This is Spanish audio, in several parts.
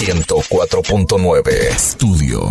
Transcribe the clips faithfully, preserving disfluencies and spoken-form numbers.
ciento cuatro punto nueve Estudio.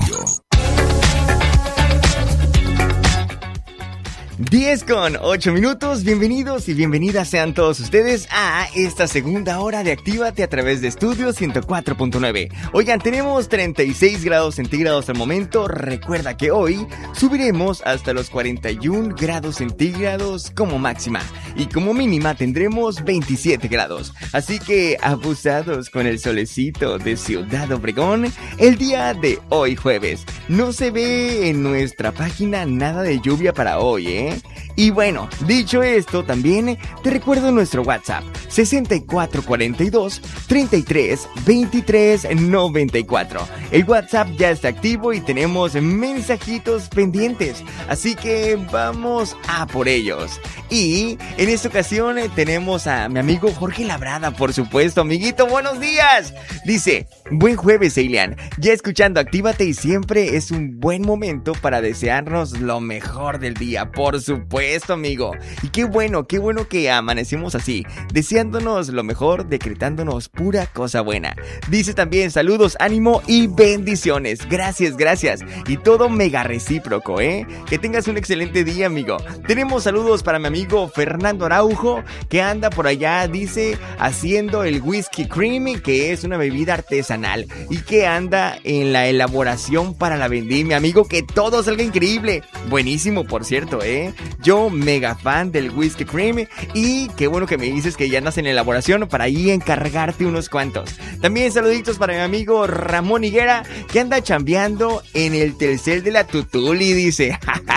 diez con ocho minutos, bienvenidos y bienvenidas sean todos ustedes a esta segunda hora de Actívate a través de Estudio ciento cuatro punto nueve. Oigan, tenemos treinta y seis grados centígrados al momento. Recuerda que hoy subiremos hasta los cuarenta y un grados centígrados como máxima y como mínima tendremos veintisiete grados. Así que abusados con el solecito de Ciudad Obregón el día de hoy jueves. No se ve en nuestra página nada de lluvia para hoy, ¿eh? Y bueno, dicho esto, también te recuerdo nuestro WhatsApp sesenta y cuatro cuarenta y dos treinta y tres veintitrés noventa y cuatro. El WhatsApp ya está activo y tenemos mensajitos pendientes, así que vamos a por ellos. Y en esta ocasión tenemos a mi amigo Jorge Labrada, por supuesto. Amiguito, buenos días. Dice, buen jueves, Eilian. Ya escuchando Actívate y siempre es un buen momento para desearnos lo mejor del día. Por supuesto, amigo. Y qué bueno, qué bueno que amanecemos así, deseándonos lo mejor, decretándonos pura cosa buena. Dice también, saludos, ánimo y bendiciones. Gracias, gracias. Y todo mega recíproco, ¿eh? Que tengas un excelente día, amigo. Tenemos saludos para mi amigo Fernando Araujo, que anda por allá, dice, haciendo el whisky cream, que es una bebida artesanal y que anda en la elaboración para la vendimia. Amigo, que todo salga increíble. Buenísimo, por cierto, ¿eh? Yo mega fan del whisky cream y qué bueno que me dices que ya andas en elaboración para ahí encargarte unos cuantos. También saluditos para mi amigo Ramón Higuera, que anda chambeando en el Telcel de la Tutuli, dice.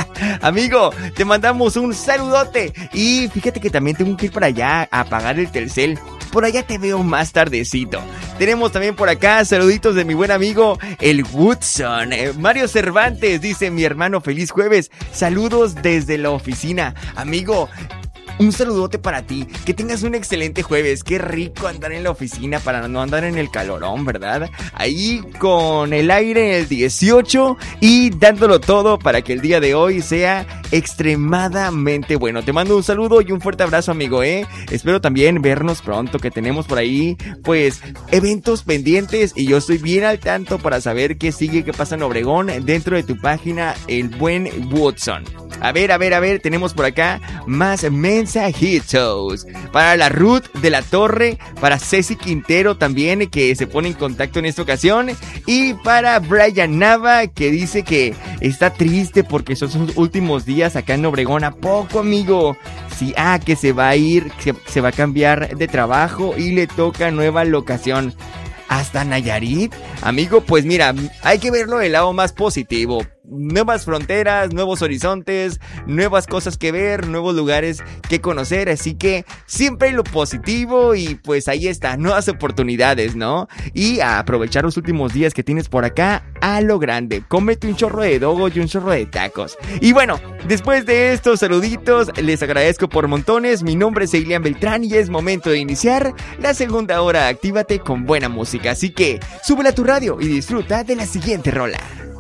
Amigo, te mandamos un saludote. Y fíjate que también tengo que ir para allá a pagar el Telcel. Por allá te veo más tardecito. Tenemos también por acá saluditos de mi buen amigo el Woodson. eh, Mario Cervantes dice, mi hermano, feliz jueves. Saludos desde la oficina. Amigo, un saludote para ti, que tengas un excelente jueves. Qué rico andar en la oficina para no andar en el calorón, ¿verdad? Ahí con el aire en el dieciocho y dándolo todo para que el día de hoy sea extremadamente bueno. Te mando un saludo y un fuerte abrazo, amigo, ¿eh? Espero también vernos pronto, que tenemos por ahí, pues, eventos pendientes y yo estoy bien al tanto para saber qué sigue, qué pasa en Obregón dentro de tu página, el buen Woodson. A ver, a ver, a ver, tenemos por acá más mensajitos. Para la Ruth de la Torre, para Ceci Quintero también, que se pone en contacto en esta ocasión. Y para Brian Nava, que dice que está triste porque son sus últimos días acá en Obregón. ¿A poco, amigo? Sí, ah, que se va a ir, se, se va a cambiar de trabajo y le toca nueva locación. ¿Hasta Nayarit? Amigo, pues mira, hay que verlo del lado más positivo. Nuevas fronteras, nuevos horizontes, nuevas cosas que ver, nuevos lugares que conocer, así que siempre lo positivo y pues ahí está, nuevas oportunidades, ¿no? Y a aprovechar los últimos días que tienes por acá a lo grande, cómete un chorro de dogo y un chorro de tacos. Y bueno, después de estos saluditos, les agradezco por montones. Mi nombre es Eilian Beltrán y es momento de iniciar la segunda hora. Actívate con buena música, así que súbela a tu radio y disfruta de la siguiente rola.